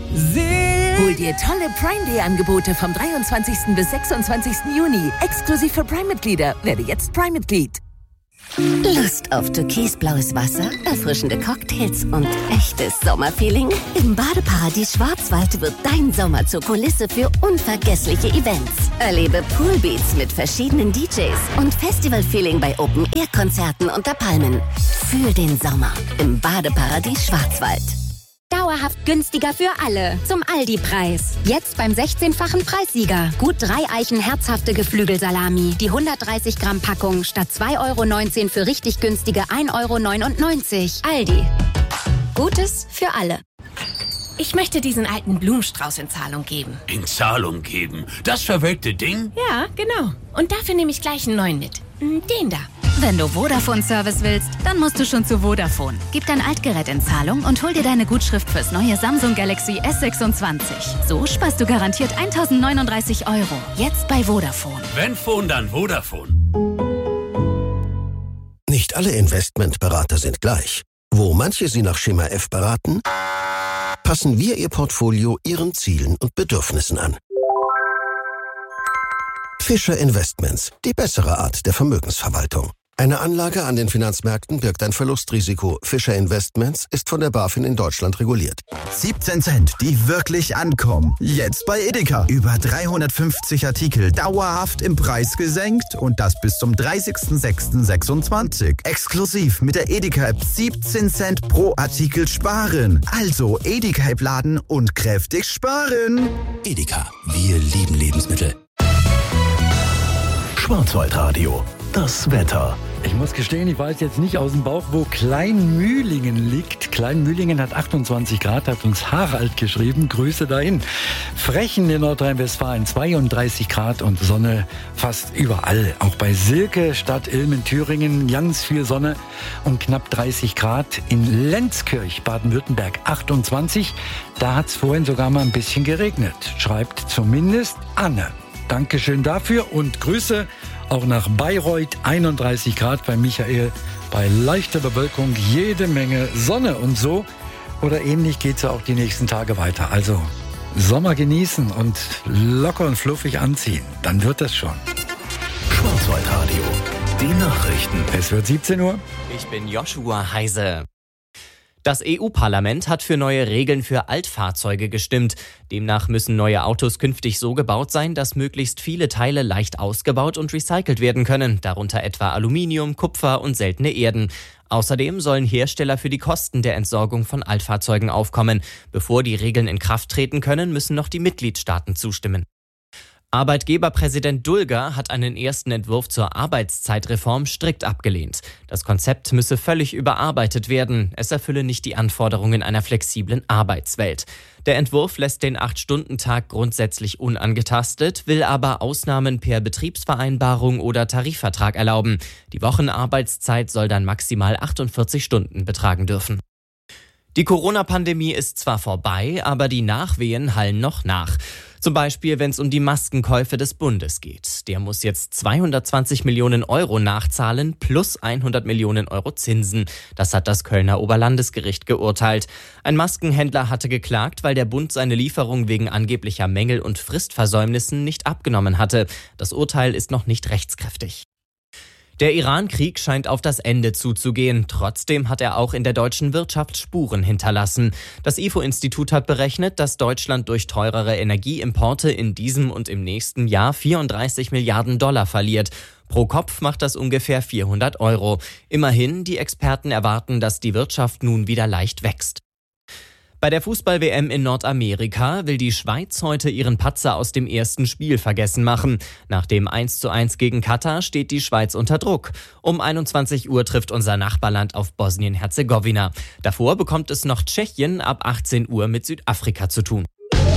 Hol dir tolle Prime-Day-Angebote vom 23. bis 26. Juni. Exklusiv für Prime-Mitglieder. Werde jetzt Prime-Mitglied. Lust auf türkisblaues Wasser, erfrischende Cocktails und echtes Sommerfeeling? Im Badeparadies Schwarzwald wird dein Sommer zur Kulisse für unvergessliche Events. Erlebe Poolbeats mit verschiedenen DJs und Festivalfeeling bei Open-Air-Konzerten unter Palmen. Fühl den Sommer im Badeparadies Schwarzwald. Dauerhaft günstiger für alle. Zum Aldi-Preis. Jetzt beim 16-fachen Preissieger. Gut 3 Eichen herzhafte Geflügelsalami. Die 130 Gramm Packung statt 2,19 € für richtig günstige 1,99 €. Aldi. Gutes für alle. Ich möchte diesen alten Blumenstrauß in Zahlung geben. In Zahlung geben? Das verwelkte Ding? Ja, genau. Und dafür nehme ich gleich einen neuen mit. Den da. Wenn du Vodafone-Service willst, dann musst du schon zu Vodafone. Gib dein Altgerät in Zahlung und hol dir deine Gutschrift fürs neue Samsung Galaxy S26. So sparst du garantiert 1.039 €. Jetzt bei Vodafone. Wenn Phone, dann Vodafone. Nicht alle Investmentberater sind gleich. Wo manche Sie nach Schema F beraten, passen wir Ihr Portfolio Ihren Zielen und Bedürfnissen an. Fischer Investments, die bessere Art der Vermögensverwaltung. Eine Anlage an den Finanzmärkten birgt ein Verlustrisiko. Fischer Investments ist von der BaFin in Deutschland reguliert. 17 Cent, die wirklich ankommen. Jetzt bei Edeka. Über 350 Artikel dauerhaft im Preis gesenkt und das bis zum 30.06.26. Exklusiv mit der Edeka-App 17 Cent pro Artikel sparen. Also Edeka-App laden und kräftig sparen. Edeka, wir lieben Lebensmittel. Schwarzwaldradio, das Wetter. Ich muss gestehen, ich weiß jetzt nicht aus dem Bauch, wo Kleinmühlingen liegt. Kleinmühlingen hat 28 Grad, hat uns Harald geschrieben. Grüße dahin. Frechen in Nordrhein-Westfalen 32 Grad und Sonne fast überall. Auch bei Silke, Stadt Ilmen, Thüringen, ganz viel Sonne und knapp 30 Grad. In Lenzkirch, Baden-Württemberg 28. Da hat es vorhin sogar mal ein bisschen geregnet, schreibt zumindest Anne. Dankeschön dafür und Grüße auch nach Bayreuth, 31 Grad bei Michael. Bei leichter Bewölkung jede Menge Sonne und so oder ähnlich geht es ja auch die nächsten Tage weiter. Also Sommer genießen und locker und fluffig anziehen. Dann wird das schon. Schwarzwaldradio, die Nachrichten. Es wird 17 Uhr. Ich bin Joshua Heise. Das EU-Parlament hat für neue Regeln für Altfahrzeuge gestimmt. Demnach müssen neue Autos künftig so gebaut sein, dass möglichst viele Teile leicht ausgebaut und recycelt werden können, darunter etwa Aluminium, Kupfer und seltene Erden. Außerdem sollen Hersteller für die Kosten der Entsorgung von Altfahrzeugen aufkommen. Bevor die Regeln in Kraft treten können, müssen noch die Mitgliedstaaten zustimmen. Arbeitgeberpräsident Dulger hat einen ersten Entwurf zur Arbeitszeitreform strikt abgelehnt. Das Konzept müsse völlig überarbeitet werden. Es erfülle nicht die Anforderungen einer flexiblen Arbeitswelt. Der Entwurf lässt den 8-Stunden-Tag grundsätzlich unangetastet, will aber Ausnahmen per Betriebsvereinbarung oder Tarifvertrag erlauben. Die Wochenarbeitszeit soll dann maximal 48 Stunden betragen dürfen. Die Corona-Pandemie ist zwar vorbei, aber die Nachwehen hallen noch nach. Zum Beispiel, wenn es um die Maskenkäufe des Bundes geht. Der muss jetzt 220 Millionen € nachzahlen plus 100 Millionen € Zinsen. Das hat das Kölner Oberlandesgericht geurteilt. Ein Maskenhändler hatte geklagt, weil der Bund seine Lieferung wegen angeblicher Mängel und Fristversäumnissen nicht abgenommen hatte. Das Urteil ist noch nicht rechtskräftig. Der Iran-Krieg scheint auf das Ende zuzugehen. Trotzdem hat er auch in der deutschen Wirtschaft Spuren hinterlassen. Das IFO-Institut hat berechnet, dass Deutschland durch teurere Energieimporte in diesem und im nächsten Jahr 34 Milliarden $ verliert. Pro Kopf macht das ungefähr 400 €. Immerhin, die Experten erwarten, dass die Wirtschaft nun wieder leicht wächst. Bei der Fußball-WM in Nordamerika will die Schweiz heute ihren Patzer aus dem ersten Spiel vergessen machen. Nach dem 1:1 gegen Katar steht die Schweiz unter Druck. Um 21 Uhr trifft unser Nachbarland auf Bosnien-Herzegowina. Davor bekommt es noch Tschechien ab 18 Uhr mit Südafrika zu tun.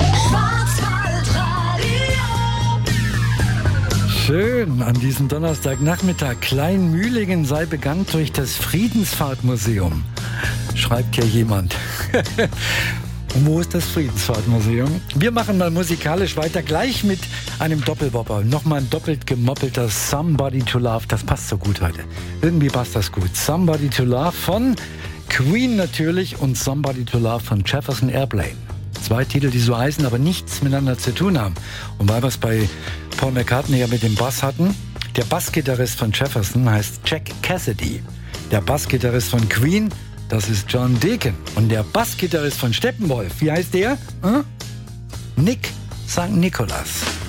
Schön an diesem Donnerstagnachmittag. Kleinmühlingen sei bekannt durch das Friedensfahrtmuseum. Schreibt hier jemand. Und wo ist das Friedensfahrtmuseum? Wir machen mal musikalisch weiter, gleich mit einem Doppelwopper. Nochmal ein doppelt gemoppelter Somebody to Love. Das passt so gut heute. Irgendwie passt das gut. Somebody to Love von Queen natürlich und Somebody to Love von Jefferson Airplane. 2 Titel, die so heißen, aber nichts miteinander zu tun haben. Und weil wir es bei Paul McCartney ja mit dem Bass hatten, der Bassgitarrist von Jefferson heißt Jack Cassidy. Der Bassgitarrist von Queen, das ist John Deacon. Und der Bassgitarrist von Steppenwolf, wie heißt der? Nick St. Nicholas.